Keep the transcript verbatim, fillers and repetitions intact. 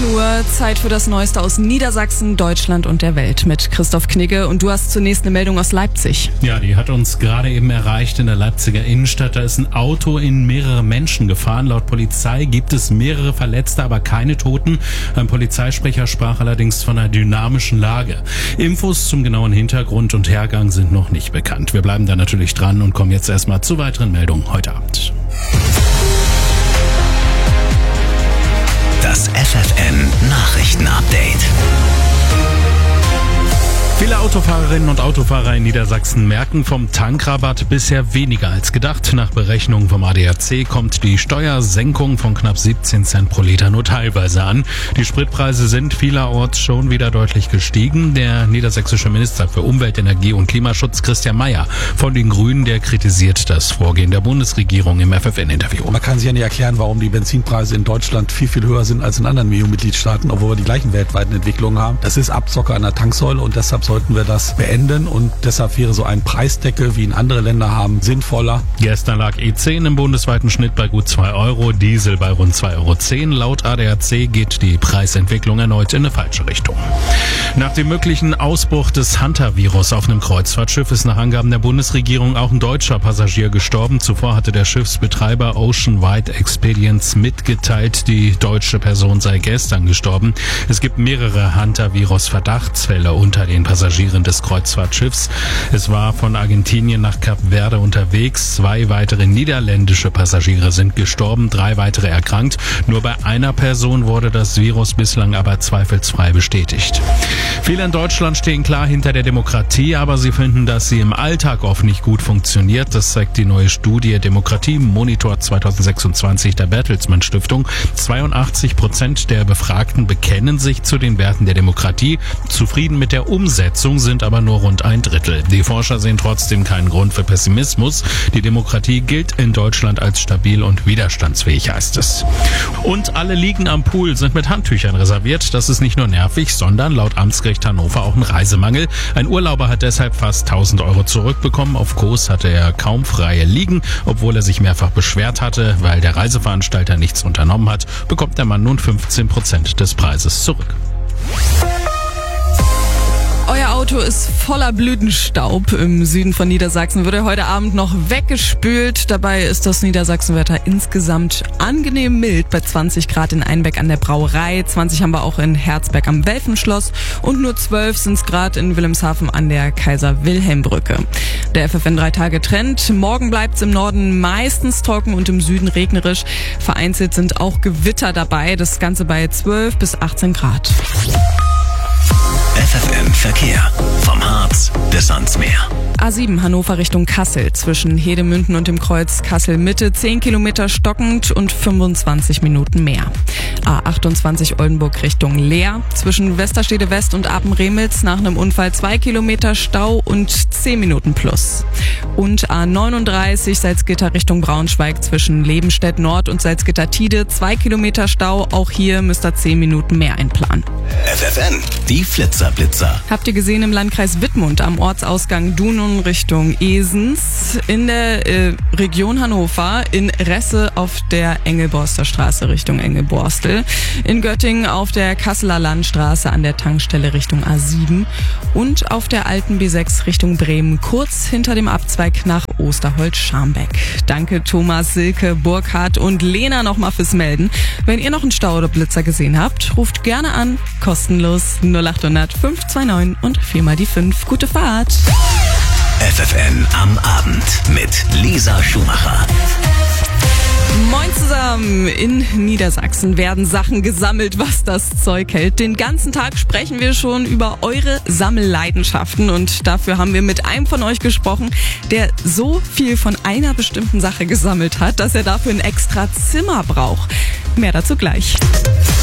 Uhr, Zeit für das Neueste aus Niedersachsen, Deutschland und der Welt mit Christoph Knigge. Und du hast zunächst eine Meldung aus Leipzig. Ja, die hat uns gerade eben erreicht in der Leipziger Innenstadt. Da ist ein Auto in mehrere Menschen gefahren. Laut Polizei gibt es mehrere Verletzte, aber keine Toten. Ein Polizeisprecher sprach allerdings von einer dynamischen Lage. Infos zum genauen Hintergrund und Hergang sind noch nicht bekannt. Wir bleiben da natürlich dran und kommen jetzt erstmal zu weiteren Meldungen heute Abend. Das F F N Nachrichtenupdate. Viele Autofahrerinnen und Autofahrer in Niedersachsen merken vom Tankrabatt bisher weniger als gedacht. Nach Berechnungen vom A D A C kommt die Steuersenkung von knapp siebzehn Cent pro Liter nur teilweise an. Die Spritpreise sind vielerorts schon wieder deutlich gestiegen. Der niedersächsische Minister für Umwelt, Energie und Klimaschutz Christian Mayer von den Grünen, der kritisiert das Vorgehen der Bundesregierung im F F N-Interview. Man kann sich ja nicht erklären, warum die Benzinpreise in Deutschland viel, viel höher sind als in anderen E U-Mitgliedstaaten, obwohl wir die gleichen weltweiten Entwicklungen haben. Das ist Abzocke an der Tanksäule und deshalb sollten wir das beenden und deshalb wäre so ein Preisdeckel, wie ihn andere Länder haben, sinnvoller. Gestern lag E zehn im bundesweiten Schnitt bei gut zwei Euro, Diesel bei rund zwei Euro zehn. Laut A D A C geht die Preisentwicklung erneut in eine falsche Richtung. Nach dem möglichen Ausbruch des Hunter-Virus auf einem Kreuzfahrtschiff ist nach Angaben der Bundesregierung auch ein deutscher Passagier gestorben. Zuvor hatte der Schiffsbetreiber Ocean Wide Expedience mitgeteilt, die deutsche Person sei gestern gestorben. Es gibt mehrere Hunter-Virus-Verdachtsfälle unter den Passagieren des Kreuzfahrtschiffs. Es war von Argentinien nach Kap Verde unterwegs. Zwei weitere niederländische Passagiere sind gestorben, drei weitere erkrankt. Nur bei einer Person wurde das Virus bislang aber zweifelsfrei bestätigt. Viele in Deutschland stehen klar hinter der Demokratie, aber sie finden, dass sie im Alltag oft nicht gut funktioniert. Das zeigt die neue Studie Demokratie Monitor zwanzig sechsundzwanzig der Bertelsmann Stiftung. zweiundachtzig Prozent der Befragten bekennen sich zu den Werten der Demokratie. Zufrieden mit der Umsetzung sind aber nur rund ein Drittel. Die Forscher sehen trotzdem keinen Grund für Pessimismus. Die Demokratie gilt in Deutschland als stabil und widerstandsfähig, heißt es. Und alle Liegen am Pool sind mit Handtüchern reserviert. Das ist nicht nur nervig, sondern laut Amtsgericht Hannover auch ein Reisemangel. Ein Urlauber hat deshalb fast tausend Euro zurückbekommen. Auf Kos hatte er kaum freie Liegen, obwohl er sich mehrfach beschwert hatte. Weil der Reiseveranstalter nichts unternommen hat, bekommt der Mann nun fünfzehn Prozent des Preises zurück. Euer Auto ist voller Blütenstaub. Im Süden von Niedersachsen wird er heute Abend noch weggespült. Dabei ist das Niedersachsenwetter insgesamt angenehm mild bei zwanzig Grad in Einbeck an der Brauerei. zwanzig haben wir auch in Herzberg am Welfenschloss und nur zwölf sind es Grad in Wilhelmshaven an der Kaiser-Wilhelm-Brücke. Der F F N drei Tage Trend. Morgen bleibt es im Norden meistens trocken und im Süden regnerisch. Vereinzelt sind auch Gewitter dabei. Das Ganze bei zwölf bis achtzehn Grad. F F N Verkehr. Vom Harz bis ans Meer. A sieben Hannover Richtung Kassel. Zwischen Hedemünden und dem Kreuz Kassel-Mitte zehn Kilometer stockend und fünfundzwanzig Minuten mehr. A achtundzwanzig Oldenburg Richtung Leer. Zwischen Westerstede West und Apen-Remitz nach einem Unfall zwei Kilometer Stau und zehn Minuten plus. Und A neununddreißig Salzgitter Richtung Braunschweig zwischen Lebenstedt Nord und Salzgitter-Tide zwei Kilometer Stau. Auch hier müsst ihr zehn Minuten mehr einplanen. F F N, die Flitzerblitzer. Habt ihr gesehen im Landkreis Wittmund am Ortsausgang Dunum Richtung Esens, in der äh, Region Hannover, in Resse auf der Engelborster Straße Richtung Engelborstel, in Göttingen auf der Kasseler Landstraße an der Tankstelle Richtung A sieben und auf der alten B sechs Richtung Bremen, kurz hinter dem Abzweig nach Osterholz-Scharmbeck. Danke Thomas, Silke, Burkhard und Lena nochmal fürs Melden. Wenn ihr noch einen Stau oder Blitzer gesehen habt, ruft gerne an, kostenlos null acht hundert fünf zwei neun und viermal die fünf. Gute Fahrt! F F N am Abend mit Lisa Schumacher. Moin zusammen! In Niedersachsen werden Sachen gesammelt, was das Zeug hält. Den ganzen Tag sprechen wir schon über eure Sammelleidenschaften und dafür haben wir mit einem von euch gesprochen, der so viel von einer bestimmten Sache gesammelt hat, dass er dafür ein extra Zimmer braucht. Mehr dazu gleich.